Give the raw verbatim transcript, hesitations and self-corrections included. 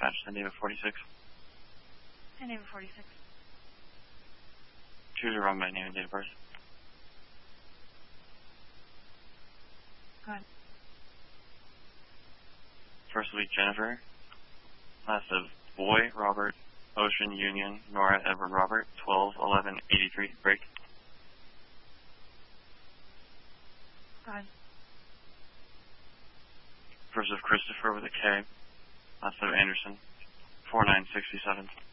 dispatch, ten David forty-six. ten David forty-six. Choose your wrong by name and date of birth. Go ahead. First week, Jennifer. Last of Boy, Robert, Ocean, Union, Nora, Edward, Robert, twelve eleven eighty-three, break. Go ahead. First of Christopher with a K. Last of Anderson, four nine sixty-seven.